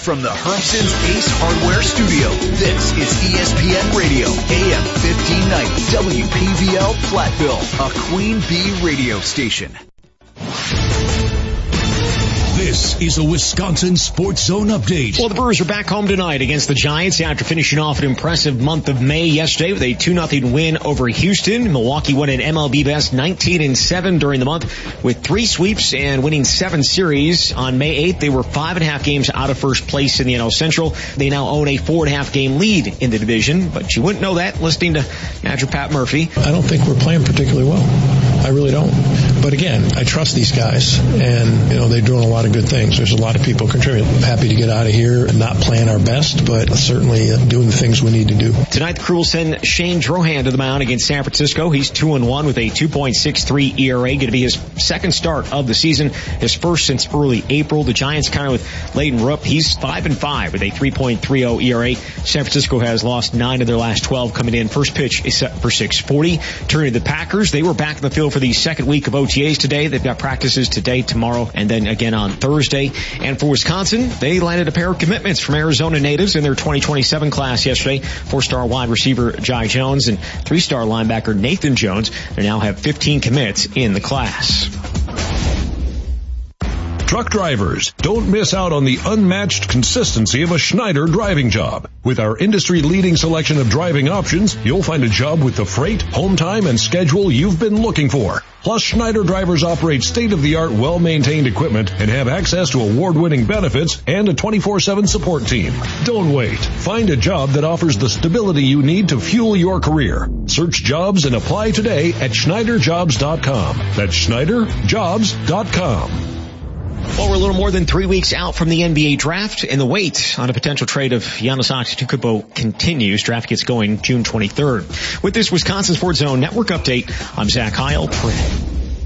from the Hermson's Ace Hardware Studio, this is ESPN Radio, AM 1590, WPVL Platteville, a Queen Bee radio station. This is a Wisconsin Sports Zone update. Well, the Brewers are back home tonight against the Giants after finishing off an impressive month of May yesterday with a 2-0 win over Houston. Milwaukee won an MLB best 19-7 during the month with 3 sweeps and winning 7 series. On May 8th, they were 5.5 games out of first place in the NL Central. They now own a 4.5 game lead in the division, but you wouldn't know that listening to manager Pat Murphy. I don't think we're playing particularly well. I really don't. But again, I trust these guys, and they're doing a lot of good things. There's a lot of people contributing. I'm happy to get out of here and not playing our best, but certainly doing the things we need to do. Tonight, the Crew will send Shane Drohan to the mound against San Francisco. He's 2-1 with a 2.63 ERA. Going to be his second start of the season, his first since early April. The Giants kind of with Leighton Rupp. He's 5-5 with a 3.30 ERA. San Francisco has lost 9 of their last 12 coming in. First pitch is set for 6:40. Turning to the Packers, they were back in the field for the second week of OTAs today. They've got practices today, tomorrow, and then again on Thursday. And for Wisconsin, they landed a pair of commitments from Arizona natives in their 2027 class yesterday. 4-star wide receiver Jai Jones and 3-star linebacker Nathan Jones. They now have 15 commits in the class. Truck drivers, don't miss out on the unmatched consistency of a Schneider driving job. With our industry-leading selection of driving options, you'll find a job with the freight, home time, and schedule you've been looking for. Plus, Schneider drivers operate state-of-the-art, well-maintained equipment and have access to award-winning benefits and a 24/7 support team. Don't wait. Find a job that offers the stability you need to fuel your career. Search jobs and apply today at SchneiderJobs.com. That's SchneiderJobs.com. Well, we're a little more than 3 weeks out from the NBA draft, and the wait on a potential trade of Giannis Antetokounmpo continues. Draft gets going June 23rd. With this Wisconsin Sports Zone Network update, I'm Zach Heil.